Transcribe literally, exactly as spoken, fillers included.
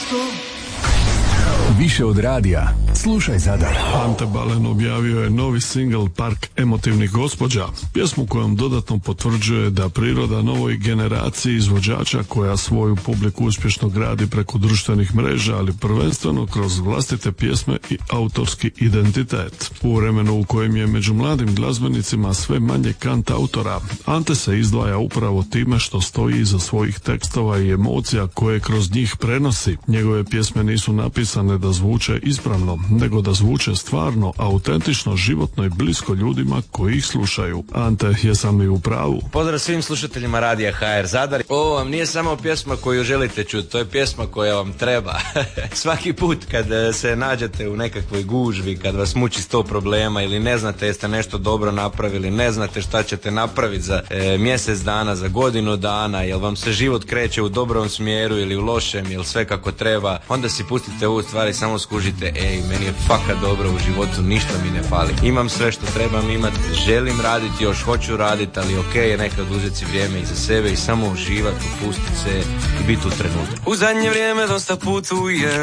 Više od radija, slušaj Zadar. Ante Balen objavio je novi singl Park emotivnih gospođa, pjesmu kojom dodatno potvrđuje da priroda novoj generaciji izvođača koja svoju publiku uspješno gradi preko društvenih mreža, ali prvenstveno kroz vlastite pjesme i autorski identitet. U vremenu u kojem je među mladim glazbenicima sve manje kant autora, Ante se izdvaja upravo time što stoji iza svojih tekstova i emocija koje kroz njih prenosi. Njegove pjesme nisu napisane da zvuče ispravno, nego da zvuče stvarno, autentično, životno i blisko ljudima koji ih slušaju. Ante, jesam li u pravu? Pozdrav svim slušateljima radija H R Zadar. Ovo vam nije samo pjesma koju želite čuti, to je pjesma koja vam treba. Svaki put kad se nađete u nekakvoj gužvi, kad vas muči sto problema ili ne znate jeste nešto dobro napravili, ne znate šta ćete napraviti za e, mjesec dana, za godinu dana, jel vam se život kreće u dobrom smjeru ili u lošem, jel sve kako treba, onda si pustite ovu stvar i samo skužite, ej, meni je faka dobro u životu, ništa mi ne fali. Imam sve što trebam imati, želim raditi, još hoću raditi, ali okej je nekad uzeti si vrijeme iza sebe i samo uživati, opustiti se i biti u trenutku. U zadnje vrijeme dosta putuje